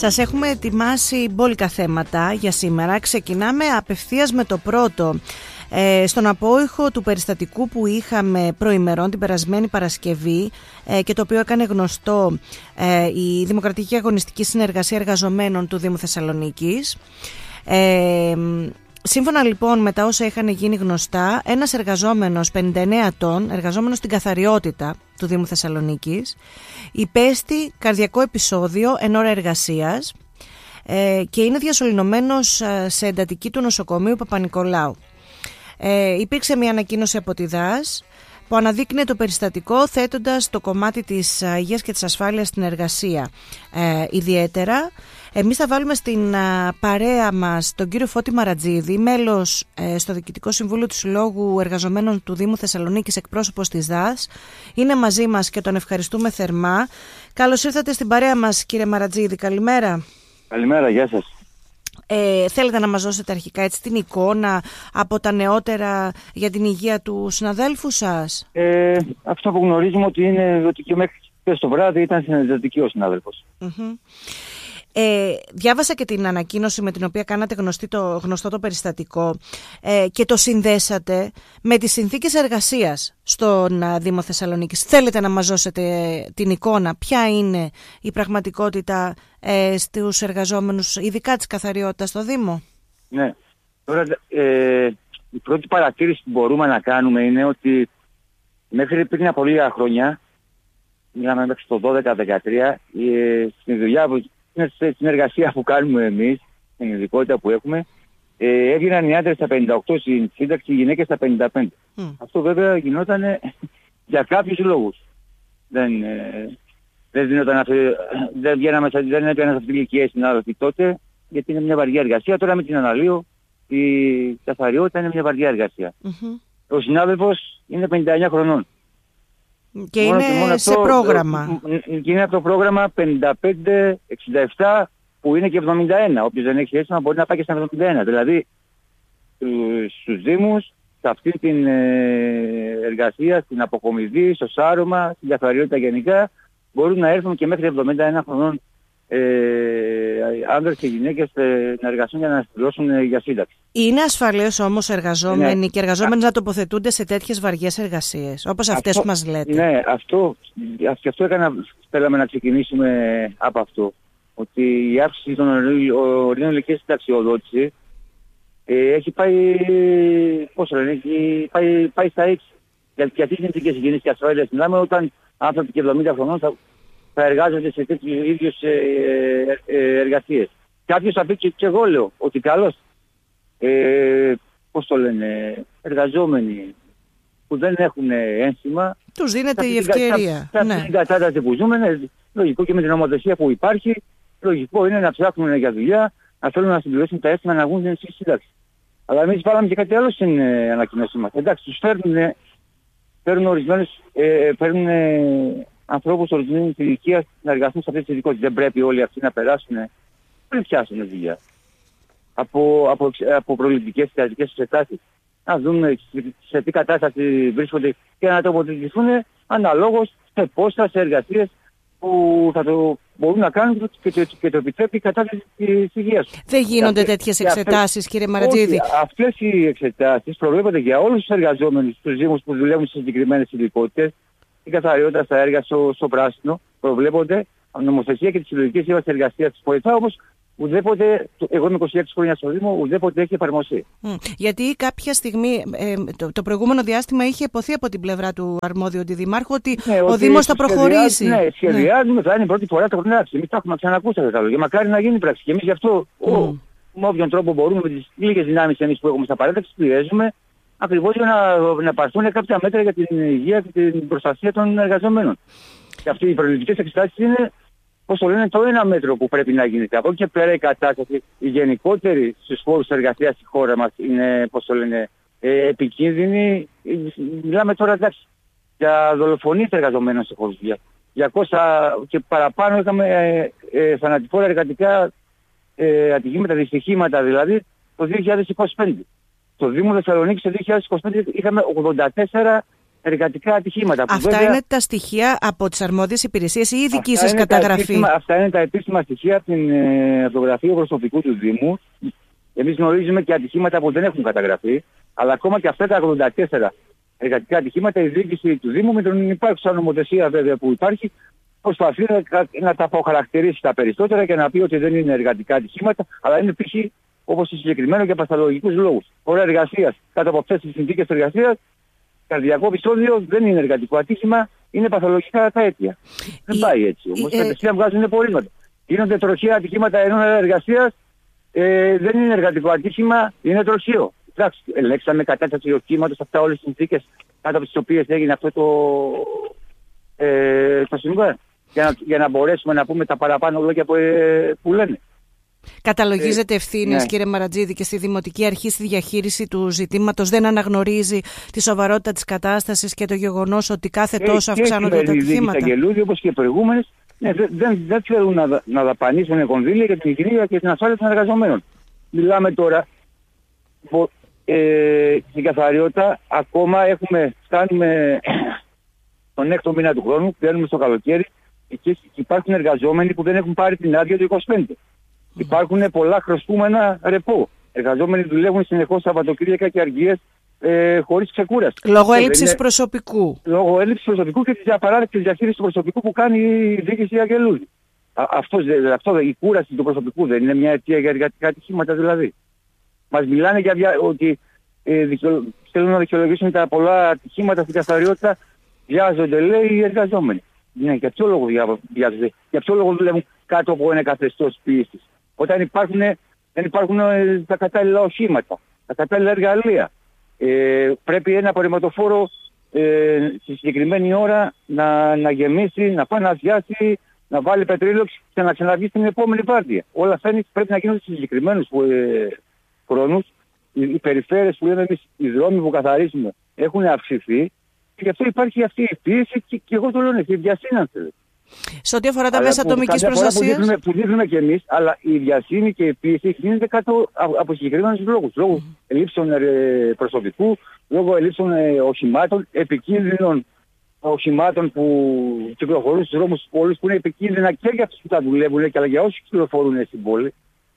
Σας έχουμε ετοιμάσει μπόλικα θέματα για σήμερα. Ξεκινάμε απευθείας με το πρώτο. Στον απόϊχο του περιστατικού που είχαμε προημερών την περασμένη Παρασκευή και το οποίο έκανε γνωστό η Δημοκρατική Αγωνιστική Συνεργασία Εργαζομένων του Δήμου Θεσσαλονίκης. Σύμφωνα λοιπόν με τα όσα είχαν γίνει γνωστά, ένας εργαζόμενος 59 ετών, εργαζόμενος στην καθαριότητα του Δήμου Θεσσαλονίκης, υπέστη καρδιακό επεισόδιο εν ώρα εργασίας και είναι διασωληνωμένος σε εντατική του νοσοκομείου Παπα-Νικολάου. Υπήρξε μια ανακοίνωση από τη ΔΑΣ που αναδείκνυε το περιστατικό, θέτοντας το κομμάτι της υγείας και της ασφάλειας στην εργασία ιδιαίτερα. Εμείς θα βάλουμε στην παρέα μας τον κύριο Φώτη Μαρατζίδη, μέλος στο Διοικητικό Συμβούλιο του Συλλόγου Εργαζομένων του Δήμου Θεσσαλονίκης, εκπρόσωπος της ΔΑΣ. Είναι μαζί μας και τον ευχαριστούμε θερμά. Καλώς ήρθατε στην παρέα μας, κύριε Μαρατζίδη. Καλημέρα. Καλημέρα, γεια σας. Θέλετε να μας δώσετε αρχικά έτσι την εικόνα από τα νεότερα για την υγεία του συναδέλφου σας? Αυτό που γνωρίζουμε ότι είναι ότι και μέχρι χθες το βράδυ ήταν συνεδριατική ο συνάδελφος. Διάβασα και την ανακοίνωση με την οποία κάνατε γνωστό το περιστατικό και το συνδέσατε με τις συνθήκες εργασίας στον Δήμο Θεσσαλονίκης. Θέλετε να μας δώσετε την εικόνα ποια είναι η πραγματικότητα στους εργαζόμενους, ειδικά της καθαριότητας στο Δήμο? Ναι. Τώρα η πρώτη παρατήρηση που μπορούμε να κάνουμε είναι ότι μέχρι πριν από λίγα χρόνια, μιλάμε μέχρι το 12-13, στην δουλειά στην εργασία που κάνουμε εμείς, στην ειδικότητα που έχουμε, έβγαιναν οι άντρες στα 58 στην σύνταξη, οι γυναίκες στα 55. Αυτό βέβαια γινόταν για κάποιους λόγους. Δεν έπιαναν σε αυτή την ηλικία οι συνάδελφοι τότε, γιατί είναι μια βαριά εργασία. Τώρα με την αναλύω, η καθαριότητα είναι μια βαριά εργασία. Ο συνάδελφος είναι 59 χρονών. Και είναι σε πρόγραμμα. Και είναι από το πρόγραμμα 55-67 που είναι και 71. Όποιος δεν έχει αίσθημα μπορεί να πάει και στα 71. Δηλαδή στους Δήμους, σε αυτή την εργασία, στην αποκομιδή, στο σάρωμα, στην καθαριότητα γενικά, μπορούν να έρθουν και μέχρι 71 χρονών άνδρες και γυναίκες να εργαστούν για να συμπληρώσουν για σύνταξη. Είναι ασφαλές όμως εργαζόμενοι και εργαζόμενοι να τοποθετούνται σε τέτοιες βαριές εργασίες, όπως αυτές που μας λέτε? Ναι, αυτό θέλαμε να ξεκινήσουμε από αυτό. Ότι η αύξηση των ορίων ηλικίας συνταξιοδότηση έχει πάει, πάει στα 6. Για τι συνθήκες υγιεινής και ασφάλειας μιλάμε, όταν άνθρωποι και 70 χρονών θα εργάζονται σε τέτοιους ίδιους εργασίες. Κάποιος θα πει και εγώ λέω ότι καλώς, εργαζόμενοι που δεν έχουν ένσημα, τους δίνεται η ευκαιρία. Σε αυτή την κατάσταση που ζούμε, λογικό και με την νομοθεσία που υπάρχει, λογικό είναι να ψάχνουν για δουλειά, να θέλουν να συμπληρώσουν τα αίσθημα να βγουν στη σύνταξη. Αλλά εμείς βάλαμε και κάτι άλλο στην ανακοινώση μας. Εντάξει, τους φέρνουν ορισμένους, ανθρώπους ορισμένης ηλικίας να εργαστούν σε αυτές τις ειδικότητες. Δεν πρέπει όλοι αυτοί να περάσουν πριν πιάσουν δουλειά από προληπτικές στρατικές εξετάσεις. Να δούμε σε τι κατάσταση βρίσκονται και να τοποθετηθούν αναλόγως σε πόσα, σε εργασίες που θα το μπορούν να κάνουν και το επιτρέπει η κατάσταση της υγείας. Δεν γίνονται τέτοιες εξετάσεις, κύριε Μαρατζίδη? Αυτές οι εξετάσεις προβλέπονται για όλους τους εργαζόμενους στους Δήμους που δουλεύουν σε συγκεκριμένες ειδικότητες. Η καθαριότητα στα έργα στο πράσινο προβλέπονται από νομοθεσία και τις συλλογικές σύμβασεις εργασίας της ΠΟΕΘΑ, όμως ουδέποτε, εγώ είμαι 26 χρόνια στο Δήμο, ουδέποτε έχει εφαρμοστεί. Γιατί κάποια στιγμή, το προηγούμενο διάστημα είχε υποθεί από την πλευρά του αρμόδιου αντιδημάρχου ότι ο Δήμος θα προχωρήσει. Ναι, σχεδιάζουμε, θα είναι η πρώτη φορά το χρονάκι. Εμείς τα έχουμε ξανακούσει αυτά τα λόγια. Μακάρι να γίνει πράξη. Και εμείς γι' αυτό με όποιον τρόπο μπορούμε, με τις λίγες δυνάμεις εμείς που έχουμε στα παράταξη, πιέζουμε ακριβώς για να πάρθουν κάποια μέτρα για την υγεία και την προστασία των εργαζομένων. Και αυτοί οι προληπτικές εξετάσεις είναι, το ένα μέτρο που πρέπει να γίνεται. Από εκεί και πέρα η κατάσταση, η γενικότερη στους χώρους εργασίας στη χώρα μας είναι, επικίνδυνη. Μιλάμε τώρα, εντάξει, για δολοφονίες εργαζομένων σε χώρους δουλειά. 200 και παραπάνω είχαμε θανατηφόρα εργατικά ατυχήματα, δυστυχήματα δηλαδή, το 2025. Στο Δήμο Θεσσαλονίκης το 2025 είχαμε 84 εργατικά ατυχήματα. Αυτά βέβαια, είναι τα στοιχεία από τις αρμόδιες υπηρεσίες ή η δική σας καταγραφή? Αυτά είναι τα επίσημα στοιχεία από το γραφείο προσωπικού του Δήμου. Εμείς γνωρίζουμε και ατυχήματα που δεν έχουν καταγραφεί, αλλά ακόμα και αυτά τα 84 εργατικά ατυχήματα η διοίκηση του Δήμου, με την υπάρχουσα νομοθεσία βέβαια που υπάρχει, προσπαθεί να τα αποχαρακτηρίσει τα περισσότερα και να πει ότι δεν είναι εργατικά ατυχήματα, αλλά είναι π.χ. όπως συγκεκριμένο για παθολογικούς λόγους. Ώρα εργασίας, κάτω από αυτές τις συνθήκες εργασίας, καρδιακό επεισόδιο δεν είναι εργατικό ατύχημα, είναι παθολογικά τα αίτια. Δεν πάει έτσι όμως. Κατευθείαν βγάζουν πορίσματα. Γίνονται τροχαία ατυχήματα ενώ εργασίας, δεν είναι εργατικό ατύχημα, είναι τροχαίο. Εντάξει, ελέγξαμε κατάσταση οχήματος, αυτά όλες τις συνθήκες κάτω από τις οποίες έγινε αυτό το συμβάν. Για να μπορέσουμε να πούμε τα παραπάνω λόγια που λένε. Καταλογίζεται ευθύνες, κύριε Μαρατζίδη, και στη Δημοτική Αρχή στη διαχείριση του ζητήματος δεν αναγνωρίζει τη σοβαρότητα της κατάστασης και το γεγονός ότι κάθε τόσο αυξάνονται τα ατυχήματα? Και οι όπως και οι προηγούμενες, δεν θέλουν να δαπανίσουν κονδύλια για την υγεία και την ασφάλεια των εργαζομένων. Μιλάμε τώρα στην καθαριότητα, ακόμα φτάνουμε τον 6ο μήνα του χρόνου, μπαίνουμε στο καλοκαίρι και υπάρχουν εργαζόμενοι που δεν έχουν πάρει την άδεια του 25. Υπάρχουν πολλά χρωστούμενα ρεπό. Εργαζόμενοι δουλεύουν συνεχώς Σαββατοκύριακα και αργίες χωρίς ξεκούραση. Λόγω έλλειψης προσωπικού. Λόγω έλλειψης προσωπικού και της απαράδεκτης διαχείρισης του προσωπικού που κάνει η διοίκηση Αγγελούδη. Αυτό η κούραση του προσωπικού δεν είναι μια αιτία για εργατικά ατυχήματα δηλαδή? Μας μιλάνε για ότι θέλουν να δικαιολογήσουν τα πολλά ατυχήματα στην καθαριότητα. Βιάζονται, λέει, οι εργαζόμενοι. Ναι, για ποιο λόγο βιάζονται? Για ποιο λόγο δουλεύουν κάτω από ένα καθεστώς πίεσης? Όταν δεν υπάρχουν τα κατάλληλα οχήματα, τα κατάλληλα εργαλεία. Πρέπει ένα απορριμματοφόρο στη συγκεκριμένη ώρα να γεμίσει, να πάει να αδειάσει, να βάλει πετρέλαιο και να ξαναβγεί στην επόμενη βάρδια. Όλα αυτά πρέπει να γίνονται σε συγκεκριμένους χρόνους. Οι περιφέρειες που λέμε εμείς, οι δρόμοι που καθαρίζουμε έχουν αυξηθεί και γι' αυτό υπάρχει αυτή η πίεση και εγώ το λέω και η βιασύνη, αν θέλετε. Σε ό,τι αφορά τα μέσα ατομικής προστασίας. Που δείχνουμε και εμείς, αλλά η βιασύνη και η πίεση γίνεται κάτω από συγκεκριμένους λόγους. Λόγω ελλείψεων προσωπικού, λόγω ελλείψεων οχημάτων, επικίνδυνων οχημάτων που κυκλοφορούν στους δρόμους πόλης, που είναι επικίνδυνα και για αυτούς που τα δουλεύουν, αλλά για όσους κυκλοφορούν στην πόλη.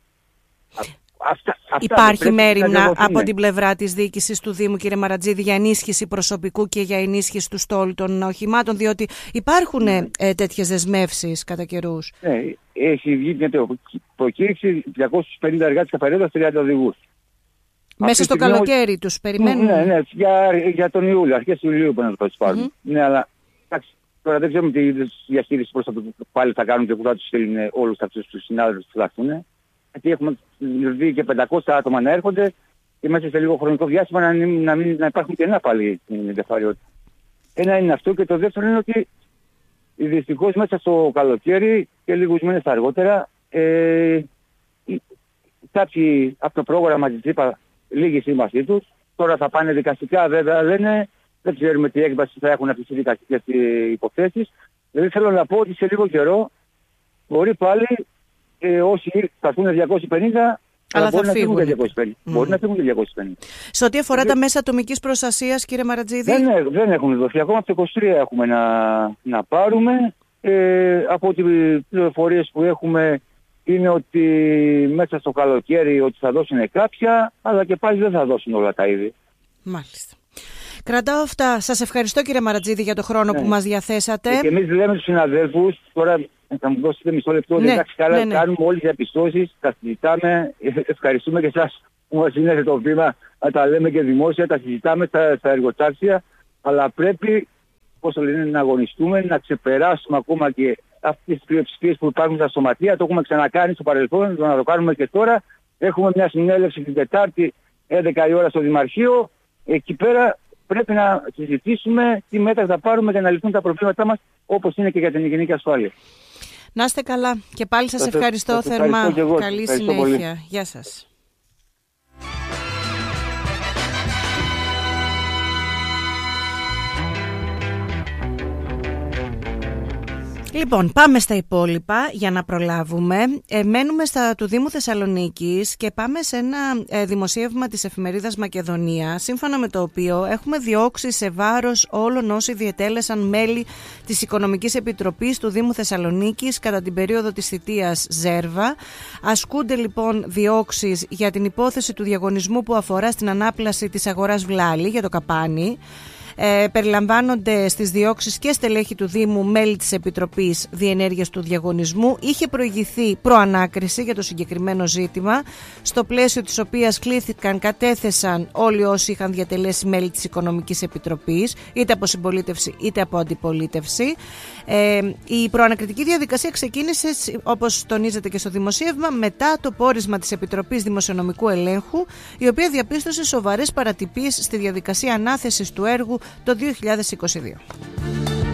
Υπάρχει μέριμνα από την πλευρά της διοίκησης του Δήμου, κύριε Μαρατζίδη, για ενίσχυση προσωπικού και για ενίσχυση του στόλου των οχημάτων, διότι υπάρχουν τέτοιες δεσμεύσεις κατά καιρούς? Ναι, έχει βγει μια προκήρυξη 250 εργάτες καθαριότητας, 30 οδηγούς. Μέσα στο καλοκαίρι τους περιμένουν? Ναι, για τον Ιούλιο, αρχές Ιουλίου που να το πάρουν. Ναι, αλλά εντάξει, τώρα δεν ξέρουμε τι διαχείριση προσωπικού πάλι θα κάνουν και που θα τους στείλουν όλους αυτούς τους συνάδελφους που θα έρθουν. Γιατί έχουμε δει και 500 άτομα να έρχονται και μέσα σε λίγο χρονικό διάστημα να υπάρχουν κενά πάλι στην καθαριότητα. Ένα είναι αυτό, και το δεύτερο είναι ότι δυστυχώς μέσα στο καλοκαίρι και λίγους μήνες αργότερα κάποιοι από το πρόγραμμα της ΕΠΑ λίγη σύμβασή τους. Τώρα θα πάνε δικαστικά, βέβαια λένε, δεν ξέρουμε τι έκβαση θα έχουν αυτές οι δικαστικές υποθέσεις. Δηλαδή θέλω να πω ότι σε λίγο καιρό μπορεί πάλι όσοι θα έρθουν 250, αλλά μπορεί να φύγουν και 250. Μπορεί να φύγουν και 250. Σε ό,τι αφορά τα μέσα ατομικής προστασίας, κύριε Μαρατζίδη. Δεν έχουν δοθεί. Ακόμα από το 23 έχουμε να πάρουμε. Από τις πληροφορίες που έχουμε είναι ότι μέσα στο καλοκαίρι ότι θα δώσουν κάποια, αλλά και πάλι δεν θα δώσουν όλα τα είδη. Μάλιστα. Κρατάω αυτά. Σας ευχαριστώ, κύριε Μαρατζίδη, για το χρόνο που μας διαθέσατε. Και εμείς λέμε στους συναδέλφους, τώρα θα μου δώσετε μισό λεπτό, εντάξει, κάνουμε όλες τις διαπιστώσεις, τα συζητάμε, ευχαριστούμε και εσάς που μας δίνετε το βήμα να τα λέμε και δημόσια, τα συζητάμε στα εργοτάξια, αλλά πρέπει, πώς το λένε, να αγωνιστούμε, να ξεπεράσουμε ακόμα και αυτές τις πλειοψηφίες που υπάρχουν στα σωματεία. Το έχουμε ξανακάνει στο παρελθόν, να το κάνουμε και τώρα. Έχουμε μια συνέλευση την Τετάρτη, 11 η ώρα στο Δημαρχείο. Εκεί πέρα πρέπει να συζητήσουμε τι μέτρα θα πάρουμε για να λυθούν τα προβλήματά μας, όπως είναι και για την υγειονομική ασφάλεια. Να είστε καλά. Και πάλι σας ευχαριστώ θερμά. Καλή συνέχεια. Πολύ. Γεια σας. Λοιπόν, πάμε στα υπόλοιπα για να προλάβουμε. Μένουμε στα του Δήμου Θεσσαλονίκης και πάμε σε ένα δημοσίευμα της εφημερίδας Μακεδονία, σύμφωνα με το οποίο έχουμε διώξει σε βάρος όλων όσοι διετέλεσαν μέλη της Οικονομικής Επιτροπής του Δήμου Θεσσαλονίκης κατά την περίοδο της θητείας Ζέρβα. Ασκούνται λοιπόν διώξεις για την υπόθεση του διαγωνισμού που αφορά στην ανάπλαση της αγοράς Βλάλη για το Καπάνι. Περιλαμβάνονται στις διώξεις και στελέχη του Δήμου, μέλη της Επιτροπής Διενέργειας του Διαγωνισμού. Είχε προηγηθεί προανάκριση για το συγκεκριμένο ζήτημα, στο πλαίσιο της οποίας κατέθεσαν όλοι όσοι είχαν διατελέσει μέλη της Οικονομικής Επιτροπής, είτε από συμπολίτευση είτε από αντιπολίτευση. Η προανακριτική διαδικασία ξεκίνησε, όπως τονίζεται και στο δημοσίευμα, μετά το πόρισμα της Επιτροπής Δημοσιονομικού Ελέγχου, η οποία διαπίστωσε σοβαρές παρατυπίες στη διαδικασία ανάθεσης του έργου το 2022.